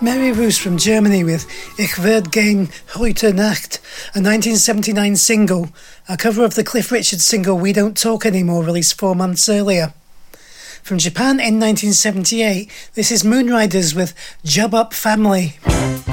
Mary Roos from Germany with Ich werd gern heute Nacht, a 1979 single, a cover of the Cliff Richard single We Don't Talk Anymore, released 4 months earlier. From Japan in 1978, this is Moonriders with Job Up Family.